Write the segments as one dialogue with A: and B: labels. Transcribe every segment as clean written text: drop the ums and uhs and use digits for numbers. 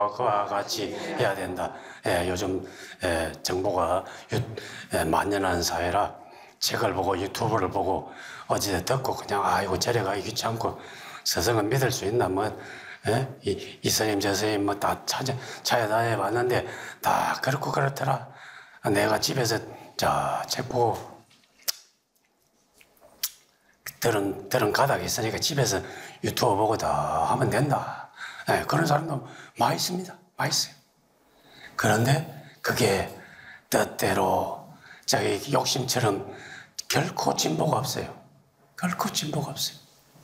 A: 그와 같이 해야 된다. 요즘 정보가 만연한 사회라 책을 보고 유튜브를 보고 어디서 듣고 그냥 이거 저리 가기 귀찮고 스승은 믿을 수 있나 뭐 이 스님 저 스님 뭐 다 찾아다녀 봤는데 다 그렇고 그렇더라. 내가 집에서 책 보고 들은 가닥이 있으니까 집에서 유튜브 보고 다 하면 된다. 그런 사람도 많이 있습니다. 많이 있어요. 그런데 그게 뜻대로 자기 욕심처럼 결코 진보가 없어요. 결코 진보가 없어요.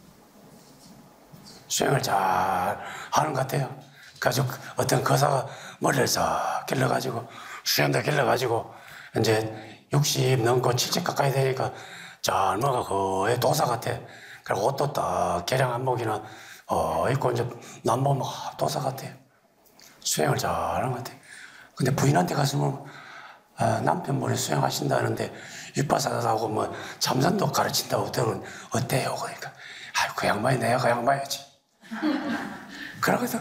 A: 수행을 잘 하는 것 같아요. 가지고 어떤 거사가 머리를 싹 길러가지고 수행도 길러가지고 이제 60 넘고 70 가까이 되니까 젊어가 거의 도사 같아. 그리고 옷도 딱 개량 한복이나 입고 이제 남보면 도사 같아요. 수행을 잘하는 것 같아요. 근데 부인한테 가서 남편분이 수행하신다는데 윗바사다고 뭐 참선도 가르친다고 들으면 어때요? 그러니까 그 양반이 내가 그 양반이지. 그러거든.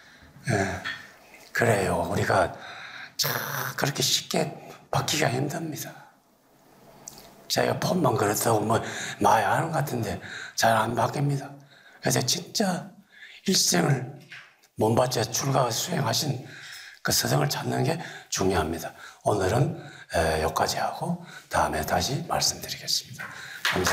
A: 그래요. 우리가 참 그렇게 쉽게 바뀌기가 힘듭니다. 제가 폰만 그렇다고 뭐 많이 아는 것 같은데 잘 안 바뀝니다. 그래서 진짜 일생을 몸바쳐 출가 수행하신 그 스승을 찾는 게 중요합니다. 오늘은 여기까지 하고 다음에 다시 말씀드리겠습니다.